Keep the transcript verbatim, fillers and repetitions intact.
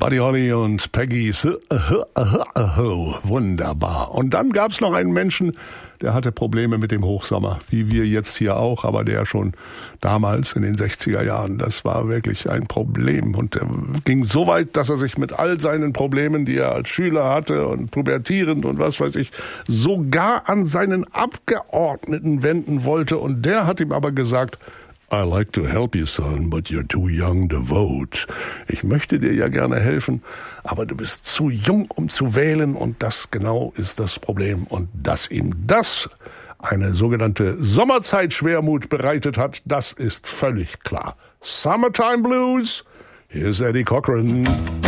Buddy Holly und Peggy. Wunderbar. Und dann gab's noch einen Menschen, der hatte Probleme mit dem Hochsommer, wie wir jetzt hier auch, aber der schon damals in den sechziger Jahren, das war wirklich ein Problem. Und er ging so weit, dass er sich mit all seinen Problemen, die er als Schüler hatte und pubertierend und was weiß ich, sogar an seinen Abgeordneten wenden wollte. Und der hat ihm aber gesagt, I like to help you, son, but you're too young to vote. Ich möchte dir ja gerne helfen, aber du bist zu jung, um zu wählen, und das genau ist das Problem. Und dass ihm das eine sogenannte Sommerzeitschwermut bereitet hat, das ist völlig klar. Summertime Blues, here's Eddie Cochran.